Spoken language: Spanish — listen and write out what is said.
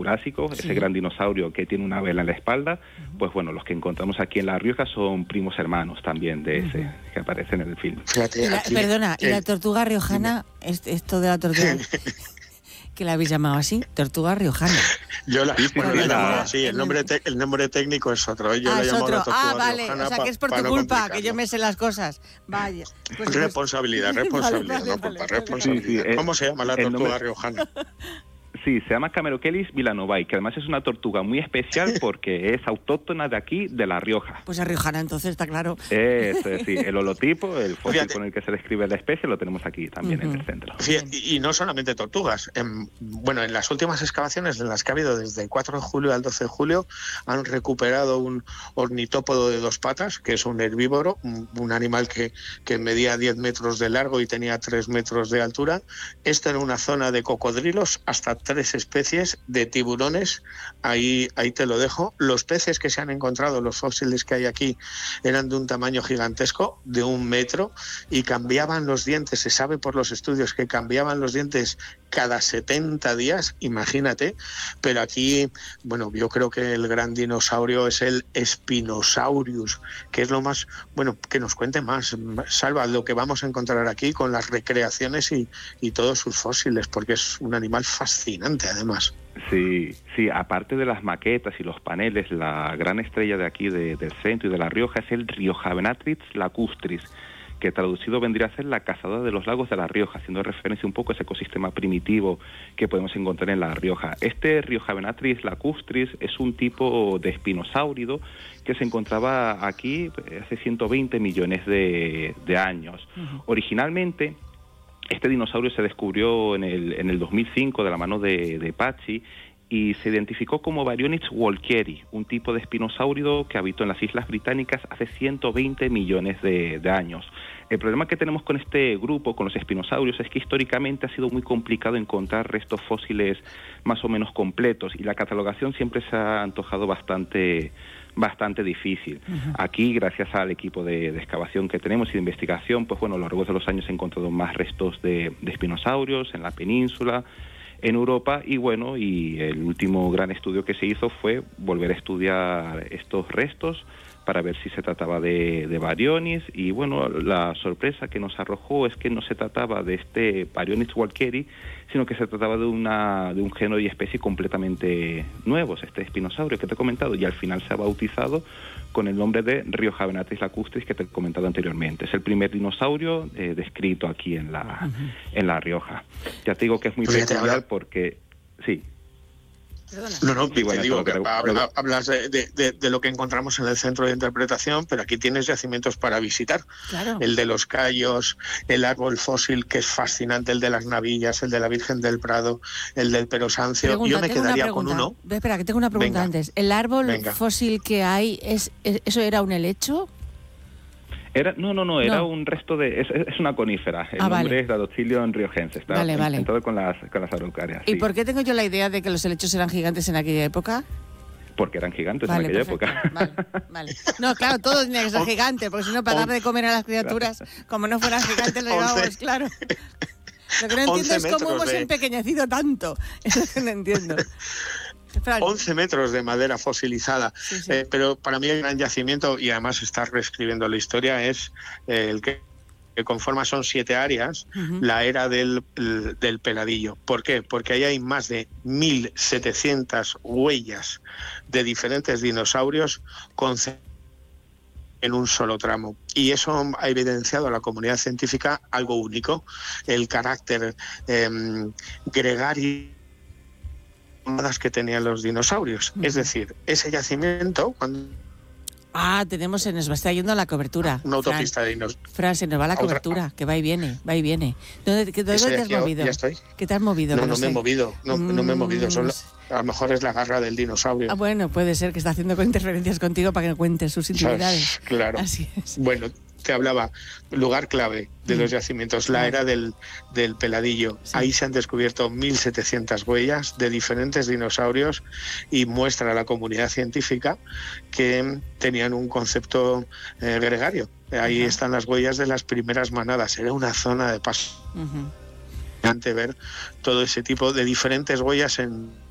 Jurásico, ese gran dinosaurio que tiene una vela en la espalda, pues bueno, los que encontramos aquí en La Rioja son primos hermanos también de ese que aparecen en el film. Fíjate, ¿y la tortuga riojana? Esto de la tortuga... que la habéis llamado así, tortuga riojana. Yo la he llamado así, el nombre técnico es otro. Yo la he llamado la tortuga vale, riojana, o sea que es por tu culpa, que yo me sé las cosas. Vaya. Pues, responsabilidad. Sí, ¿Cómo se llama la tortuga riojana? Sí, se llama Camerochelis villanovae, que además es una tortuga muy especial porque es autóctona de aquí, de La Rioja. Pues es riojana, entonces está claro. Sí, el holotipo, el fósil con el que se describe la especie, lo tenemos aquí también en el centro. Y no solamente tortugas. En las últimas excavaciones en las que ha habido desde el 4 de julio al 12 de julio, han recuperado un ornitópodo de 2 patas, que es un herbívoro, un animal que medía 10 metros de largo y tenía 3 metros de altura. Esto en una zona de cocodrilos, hasta 3 especies de tiburones, ahí te lo dejo. Los peces que se han encontrado, los fósiles que hay aquí, eran de un tamaño gigantesco, de 1 metro, y cambiaban los dientes. Se sabe por los estudios que cambiaban los dientes cada 70 días, imagínate. Pero aquí, yo creo que el gran dinosaurio es el Spinosaurus, que es lo más, que nos cuente más, Salva, lo que vamos a encontrar aquí con las recreaciones y todos sus fósiles, porque es un animal fascinante además. Sí, aparte de las maquetas y los paneles, la gran estrella de aquí del centro y de La Rioja es el Riojavenatrix lacustris, que traducido vendría a ser la cazadora de los lagos de La Rioja, haciendo referencia un poco a ese ecosistema primitivo que podemos encontrar en La Rioja. Este Riojavenatrix lacustris es un tipo de espinosáurido que se encontraba aquí hace 120 millones de años. Originalmente, este dinosaurio se descubrió en el 2005 de la mano de Pachi y se identificó como Baryonyx walkeri, un tipo de espinosáurido que habitó en las Islas Británicas hace 120 millones de años. El problema que tenemos con este grupo, con los espinosaurios, es que históricamente ha sido muy complicado encontrar restos fósiles más o menos completos y la catalogación siempre se ha antojado bastante difícil. Aquí, gracias al equipo de excavación que tenemos y de investigación, pues a lo largo de los años se han encontrado más restos de espinosaurios en la península, en Europa, y el último gran estudio que se hizo fue volver a estudiar estos restos para ver si se trataba de Baryonyx, y la sorpresa que nos arrojó es que no se trataba de este Baryonyx walkeri, sino que se trataba de un género y especie completamente nuevos, este espinosaurio que te he comentado, y al final se ha bautizado con el nombre de Riojavenatrix lacustris, que te he comentado anteriormente. Es el primer dinosaurio descrito aquí en La Rioja. Ya te digo que es muy peculiar porque... Sí. Hablas de lo que encontramos en el centro de interpretación, pero aquí tienes yacimientos para visitar. Claro. El de los Cayos, el árbol fósil, que es fascinante, el de las Navillas, el de la Virgen del Prado, el del Perosancio. Yo me quedaría con uno. Espera, que tengo una pregunta antes. ¿El árbol fósil que hay, eso era un helecho? No, era un resto de... Es una conífera. El nombre es Dactylion riojense. Está todo con las araucarias. ¿Y por qué tengo yo la idea de que los helechos eran gigantes en aquella época? Porque eran gigantes en aquella época. Vale. No, claro, todo tenía que ser gigante, porque si no, para dar de comer a las criaturas, como no fueran gigantes, le llevábamos, claro. Lo que no entiendo es cómo hemos empequeñecido tanto. Es lo que no entiendo. 11 metros de madera fosilizada, pero para mí el gran yacimiento, y además está reescribiendo la historia, es el que conforma, son 7 áreas, la era del peladillo. ¿Por qué? Porque ahí hay más de 1.700 huellas de diferentes dinosaurios en un solo tramo. Y eso ha evidenciado a la comunidad científica algo único, el carácter gregario que tenían los dinosaurios. Es decir, ese yacimiento, cuando... tenemos, se nos está yendo la cobertura. Una autopista de dinosaurios. Fran, se nos va la cobertura, que va y viene. ¿Dónde te has movido? Ya estoy. ¿Qué te has movido? No me he movido, no me he movido. A lo mejor es la garra del dinosaurio. Bueno, puede ser que está haciendo interferencias contigo para que cuentes sus intimidades. Claro. Así es. Bueno, te hablaba, lugar clave de los yacimientos, la era del peladillo. Sí. Ahí se han descubierto 1.700 huellas de diferentes dinosaurios y muestra a la comunidad científica que tenían un concepto gregario. Ahí están las huellas de las primeras manadas. Era una zona de paso. Ver todo ese tipo de diferentes huellas en